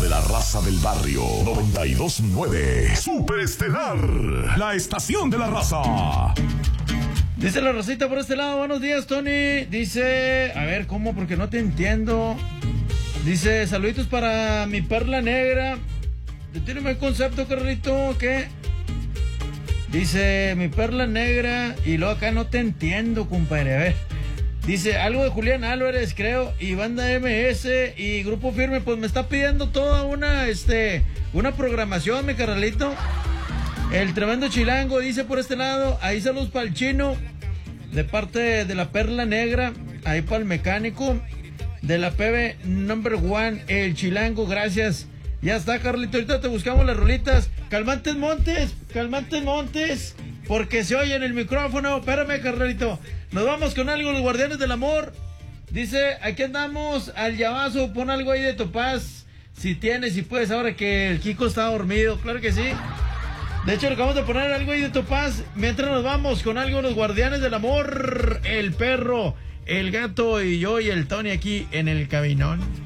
de la raza del barrio. 92.9 Superestelar, la estación de la raza. Dice la Rosita por este lado, buenos días, Tony. Dice, a ver, ¿cómo? Porque no te entiendo. Dice, saluditos para mi perla negra. ¿Tiene buen concepto, Carlito? ¿Qué? Dice, mi perla negra. Y luego acá no te entiendo, compadre. A ver. Dice, algo de Julián Álvarez, creo. Y Banda MS y Grupo Firme. Pues me está pidiendo toda una programación, mi Carlito. El tremendo chilango dice por este lado, ahí saludos para el chino, de parte de la perla negra, ahí para el mecánico, de la PB number one, el chilango, gracias. Ya está, Carlito, ahorita te buscamos las rolitas. Calmantes Montes, porque se oye en el micrófono. Espérame, Carlito, nos vamos con algo, los Guardianes del Amor. Dice, aquí andamos, al llavazo, pon algo ahí de Topaz, si tienes, si puedes, ahora que el Kiko está dormido, claro que sí. De hecho, le acabamos de poner algo ahí de Topaz. Mientras nos vamos con algo, los Guardianes del Amor, el perro, el gato y yo y el Tony aquí en el cabinón.